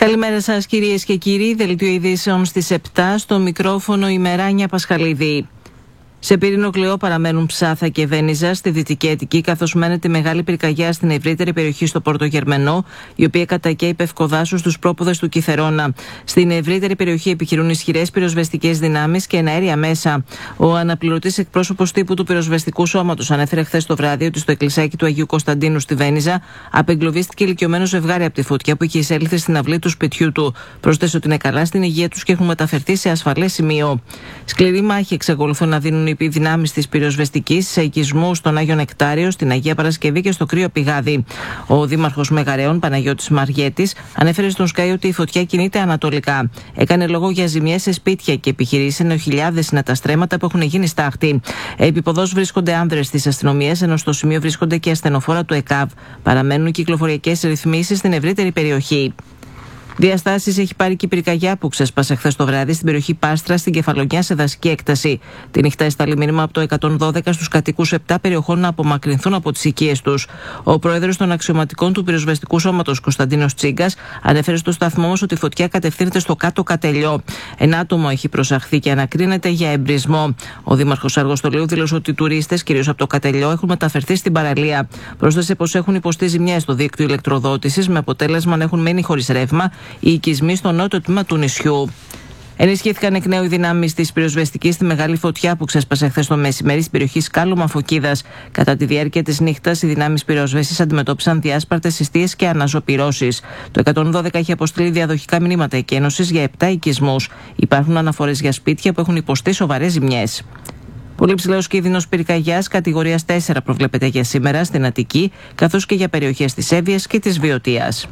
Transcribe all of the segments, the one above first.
Καλημέρα σας κυρίες και κύριοι, δελτίο ειδήσεων στις 7, στο μικρόφωνο η Μεράνια Πασχαλίδη. Σε πύρινο κλειό παραμένουν Ψάθα και Βένιζα στη Δυτική Αττική, καθώς μένεται μεγάλη πυρκαγιά στην ευρύτερη περιοχή στο Πορτογερμενό, η οποία κατακαίει πευκοδάσους στους πρόποδες του Κιθερώνα. Στην ευρύτερη περιοχή επιχειρούν ισχυρές πυροσβεστικές δυνάμεις και εναέρια μέσα. Ο αναπληρωτής εκπρόσωπος τύπου του πυροσβεστικού σώματος ανέφερε χθες το βράδυ ότι στο εκκλησάκι του Αγίου Κωνσταντίνου στη Βένιζα απεγκλωβίστηκε ηλικιωμένο ζευγάρι από τη φωτιά που είχε εισέλθει στην αυλή του σπιτιού του. Πρόσθεσε ότι είναι καλά στην υγεία τους και έχουν μεταφερθεί σε ασφαλές σημείο. Σκληρή μάχη εξακολουθούν να δίνουν οι δυνάμεις της πυροσβεστικής σε οικισμούς στον Άγιο Νεκτάριο, στην Αγία Παρασκευή και στο Κρύο Πηγάδι. Ο δήμαρχος Μεγαρέων, Παναγιώτης Μαριέτης, ανέφερε στον Sky ότι η φωτιά κινείται ανατολικά. Έκανε λόγο για ζημιές σε σπίτια και επιχειρήσεις, ενώ χιλιάδες είναι τα στρέμματα που έχουν γίνει στάχτη. Επιποδός βρίσκονται άνδρες της αστυνομίας, ενώ στο σημείο βρίσκονται και ασθενοφόρα του ΕΚΑΒ. Παραμένουν κυκλοφοριακές ρυθμίσεις στην ευρύτερη περιοχή. Διαστάσεις έχει πάρει και η πυρκαγιά που ξέσπασε χθες το βράδυ στην περιοχή Πάστρα, στην Κεφαλονιά, σε δασική έκταση. Τη νύχτα έσταλε μήνυμα από το 112 στους κατοίκους 7 περιοχών να απομακρυνθούν από τις οικίες τους. Ο πρόεδρος των αξιωματικών του πυροσβεστικού σώματος, Κωνσταντίνος Τσίγκας, ανέφερε στο σταθμό όμως ότι η φωτιά κατευθύνεται στο κάτω Κατελιό. Ένα άτομο έχει προσαχθεί και ανακρίνεται για εμπρισμό. Ο δήμαρχος Αργοστολίου δήλωσε ότι οι τουρίστες, κυρίως από το Κατελιό, έχουν μεταφερθεί στην παραλία. Πρόσθεσε πως έχουν υποστεί ζημιές στο δίκτυο ηλεκτροδότησης, με αποτέλεσμα να έχουν μένει χωρίς ρεύμα οι οικισμοί στο νότιο τμήμα του νησιού. Ενισχύθηκαν εκ νέου οι δυνάμεις της πυροσβεστικής στη μεγάλη φωτιά που ξέσπασε χθες το μεσημέρι στην περιοχή Σκάλωμα Φωκίδας. Κατά τη διάρκεια της νύχτας, οι δυνάμεις πυροσβέστης αντιμετώπισαν διάσπαρτες συστίες και αναζωπυρώσεις. Το 112 έχει αποστείλει διαδοχικά μηνύματα εκένωσης για 7 οικισμούς. Υπάρχουν αναφορές για σπίτια που έχουν υποστεί σοβαρές ζημιές. Πολύ ψηλός κίνδυνος πυρκαγιάς κατηγορίας 4 προβλέπεται για σήμερα στην Αττική, καθώς και για περιοχές της Εύβοιας και της Βιωτίας.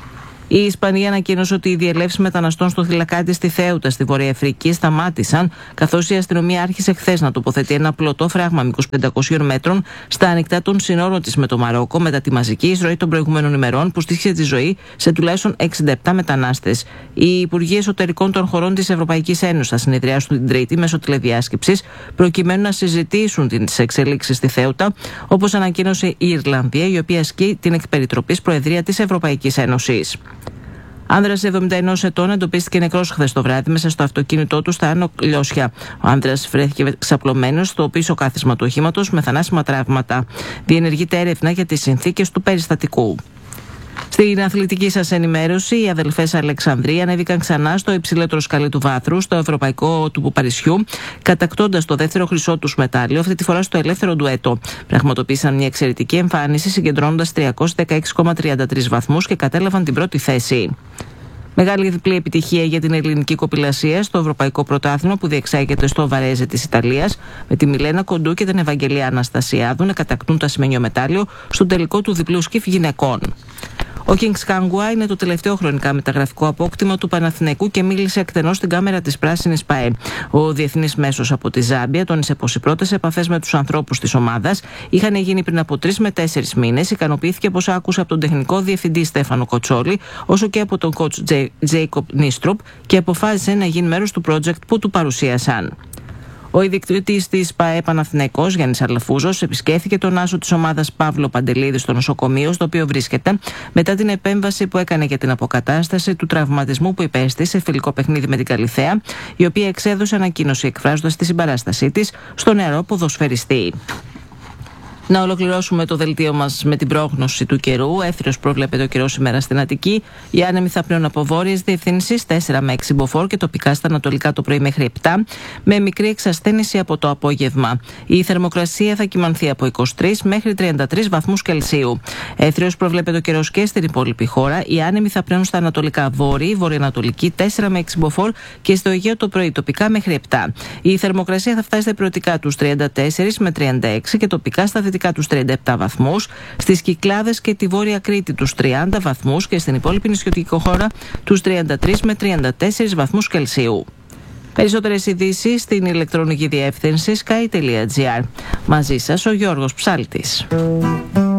Η Ισπανία ανακοίνωσε ότι οι διελεύσεις μεταναστών στο Θηλακάντι στη Θέουτα, στη Βορεια Αφρική, σταμάτησαν, καθώς η αστυνομία άρχισε χθες να τοποθετεί ένα πλωτό φράγμα μήκους 500 μέτρων στα ανοιχτά των συνόρων της με το Μαρόκο, μετά τη μαζική εισρωή των προηγούμενων ημερών που στήχησε τη ζωή σε τουλάχιστον 67 μετανάστες. Οι Υπουργοί Εσωτερικών των χωρών της Ευρωπαϊκής Ένωσης θα συνεδριάσουν την Τρίτη μέσω τηλεδιάσκεψης, προκειμένου να συζητήσουν τις εξελίξεις στη Θέουτα, όπως ανακοίνωσε η Ιρλανδία, η οποία ασκεί την εκπεριτροπής Προεδρία της Ευρωπαϊκής Ένωσης. Άνδρας 71 ετών εντοπίστηκε νεκρός χθες το βράδυ μέσα στο αυτοκίνητό του στα Άνω Λιώσια. Ο άνδρας βρέθηκε ξαπλωμένος στο πίσω κάθισμα του οχήματος με θανάσιμα τραύματα. Διενεργείται έρευνα για τις συνθήκες του περιστατικού. Στην αθλητική σας ενημέρωση, οι αδελφές Αλεξανδρία ανέβηκαν ξανά στο υψηλότερο σκαλί του βάθρου, στο Ευρωπαϊκό του Παρισιού, κατακτώντας το δεύτερο χρυσό τους μετάλλιο, αυτή τη φορά στο ελεύθερο ντουέτο. Πραγματοποίησαν μια εξαιρετική εμφάνιση, συγκεντρώνοντας 316,33 βαθμούς και κατέλαβαν την πρώτη θέση. Μεγάλη διπλή επιτυχία για την ελληνική κοπηλασία στο Ευρωπαϊκό Πρωτάθλημα που διεξάγεται στο Βαρέζε της Ιταλίας, με τη Μιλένα Κοντού και την Ευαγγελία Αναστασιάδου να κατακτούν το ασημένιο μετάλλιο στο τελικό του διπλού σκιφ γυναικών. Ο Kings Kangwa είναι το τελευταίο χρονικά μεταγραφικό απόκτημα του Παναθηναϊκού και μίλησε εκτενώς στην κάμερα της Πράσινης ΠΑΕ. Ο διεθνής μέσος από τη Ζάμπια τόνισε πως οι πρώτες επαφές με τους ανθρώπους της ομάδας είχαν γίνει πριν από 3 με 4 μήνες. Ικανοποιήθηκε πως άκουσε από τον τεχνικό διευθυντή Στέφανο Κοτσόλη, όσο και από τον coach Τζέικοπ Νίστροπ, και αποφάσισε να γίνει μέρος του project που του παρουσίασαν. Ο ιδιοκτήτης της ΠΑΕ Παναθηναϊκός, Γιάννης Αλαφούζος, επισκέφθηκε τον άσο της ομάδας Παύλο Παντελίδη στο νοσοκομείο στο οποίο βρίσκεται, μετά την επέμβαση που έκανε για την αποκατάσταση του τραυματισμού που υπέστη σε φιλικό παιχνίδι με την Καλιθέα, η οποία εξέδωσε ανακοίνωση εκφράζοντας τη συμπαράστασή της στον νεαρό ποδοσφαιριστή. Να ολοκληρώσουμε το δελτίο μας με την πρόγνωση του καιρού. Εύθυρος προβλέπεται ο καιρός σήμερα στην Αττική. Οι άνεμοι θα πνέουν από βόρειες διευθύνσεις 4 με 6 μποφόρ και τοπικά στα ανατολικά το πρωί μέχρι 7, με μικρή εξασθένηση από το απόγευμα. Η θερμοκρασία θα κυμανθεί από 23 μέχρι 33 βαθμούς Κελσίου. Εύθυρος προβλέπεται ο καιρός και στην υπόλοιπη χώρα. Οι άνεμοι θα πνέουν στα ανατολικά βόρειοι, βορειοανατολική 4 με 6 μποφόρ και στο Αιγαίο το πρωί τοπικά μέχρι 7. Η θερμοκρασία θα φτάσει στα υπηρετικά τους 34 με 36 και τοπικά στα τους 37 βαθμούς, στις Κυκλάδες και τη Βόρεια Κρήτη τους 30 βαθμούς και στην υπόλοιπη νησιωτική χώρα τους 33 με 34 βαθμούς Κελσίου. Περισσότερες ειδήσεις στην ηλεκτρονική διεύθυνση sky.gr. Μαζί σας ο Γιώργος Ψάλτης.